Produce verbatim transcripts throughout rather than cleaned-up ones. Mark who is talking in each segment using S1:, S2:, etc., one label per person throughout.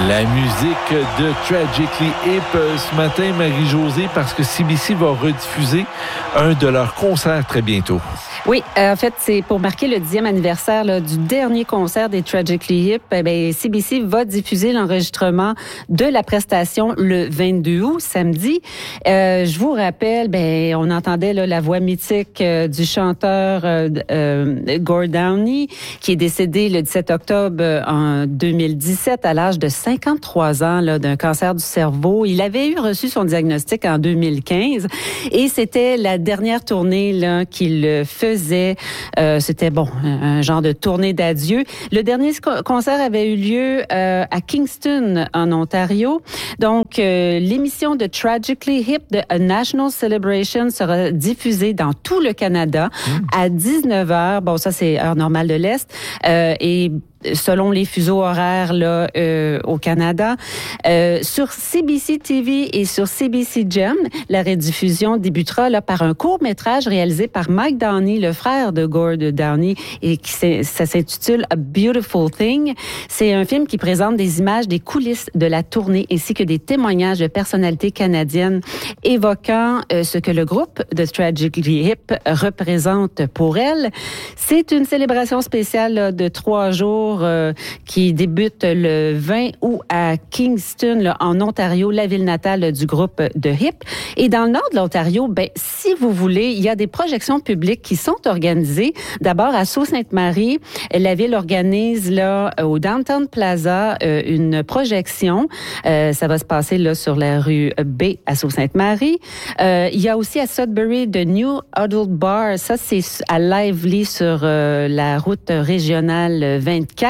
S1: La musique de Tragically Hip ce matin, Marie-Josée, parce que C B C va rediffuser un de leurs concerts très bientôt.
S2: Oui, euh, en fait, c'est pour marquer le dixième anniversaire là, du dernier concert des Tragically Hip. Eh bien, C B C va diffuser l'enregistrement de la prestation le vingt-deux août, samedi. Euh, je vous rappelle, ben, on entendait là, la voix mythique euh, du chanteur euh, euh, Gord Downie, qui est décédé le dix-sept octobre euh, en deux mille dix-sept à l'âge de cinquante-trois ans là, d'un cancer du cerveau. Il avait eu reçu son diagnostic en deux mille quinze et c'était la dernière tournée là, qu'il faisait. Euh, c'était bon, un genre de tournée d'adieu. Le dernier concert avait eu lieu euh, à Kingston, en Ontario. Donc, euh, l'émission de Tragically Hip de A National Celebration sera diffusée dans tout le Canada mmh. à dix-neuf heures. Bon, ça, c'est heure normale de l'Est. Euh, et selon les fuseaux horaires là euh, au Canada. Euh, sur C B C T V et sur C B C Gem, la rediffusion débutera là par un court-métrage réalisé par Mike Downey, le frère de Gord Downie, et qui ça s'intitule A Beautiful Thing. C'est un film qui présente des images des coulisses de la tournée ainsi que des témoignages de personnalités canadiennes évoquant euh, ce que le groupe de Tragically Hip représente pour elle. C'est une célébration spéciale là, de trois jours Euh, qui débute le vingt août à Kingston, là, en Ontario, la ville natale du groupe de Hip. Et dans le nord de l'Ontario, ben, si vous voulez, il y a des projections publiques qui sont organisées. D'abord, à Sault-Sainte-Marie, la ville organise là, au Downtown Plaza euh, une projection. Euh, ça va se passer là, sur la rue B à Sault-Sainte-Marie. Euh, il y a aussi à Sudbury, de New Adult Bar. Ça, c'est à Lively sur euh, la route régionale vingt-quatre.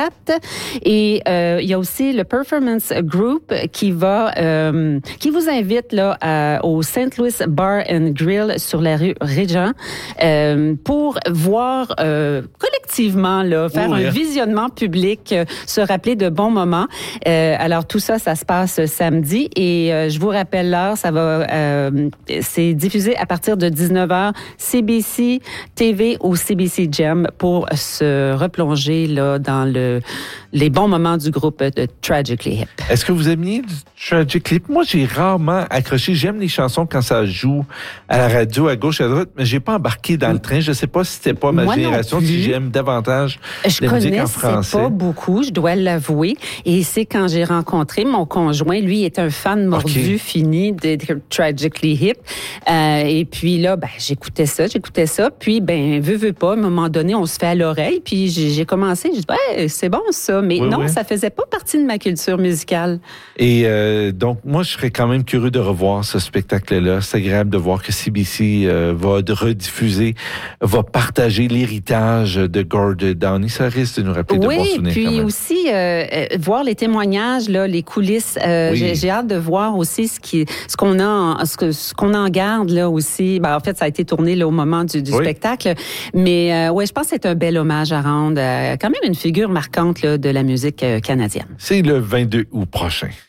S2: Et euh, il y a aussi le Performance Group qui va, euh, qui vous invite là à, au Saint Louis Bar and Grill sur la rue Régent euh, pour voir euh, collectivement là faire oh, un yeah. visionnement public, euh, se rappeler de bons moments. Euh, alors tout ça, ça se passe samedi et euh, je vous rappelle l'heure, ça va, euh, c'est diffusé à partir de dix-neuf heures C B C T V ou C B C Gem pour se replonger là dans le les bons moments du groupe de Tragically Hip.
S1: Est-ce que vous aimiez du Tragically Hip? Moi, j'ai rarement accroché. J'aime les chansons quand ça joue à la radio, à gauche, à droite, mais j'ai pas embarqué dans le train. Je sais pas si c'était pas ma
S2: Moi
S1: génération, si j'aime davantage
S2: je
S1: la musique en français.
S2: Je connaissais pas beaucoup, je dois l'avouer. Et c'est quand j'ai rencontré mon conjoint. Lui est un fan mordu okay. fini de Tragically Hip. Euh, et puis là, ben, j'écoutais ça, j'écoutais ça. Puis, ben, veux, veux pas, à un moment donné, on se fait à l'oreille. Puis j'ai, j'ai commencé, j'ai dit, ouais, c'est bon ça. Mais oui, non, oui. ça faisait pas partie de ma culture musicale.
S1: Et euh, donc, moi, je serais quand même curieux de revoir ce spectacle-là. C'est agréable de voir que C B C euh, va rediffuser, va partager l'héritage de Gord Downie. Ça risque de nous rappeler
S2: oui,
S1: de bons souvenirs.
S2: Oui, puis aussi, euh, voir les témoignages, là, les coulisses. Euh, oui. j'ai, j'ai hâte de voir aussi ce, qui, ce, qu'on, a, ce, que, ce qu'on en garde là aussi. Ben, en fait, ça a été tourné là, au moment du, du oui. spectacle. Mais euh, ouais, je pense que c'est un bel hommage à rendre. Euh, quand même une figure marquante là, de la musique canadienne.
S1: C'est le vingt-deux août prochain.